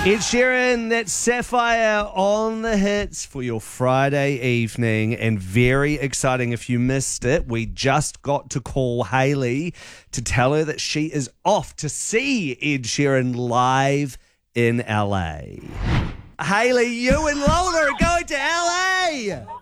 Ed Sheeran, that's Sapphire on the hits for your Friday evening, and very exciting if you missed it. We just got to call Hayley to tell her that she is off to see Ed Sheeran live in LA. Hayley, you and Lola are going to LA!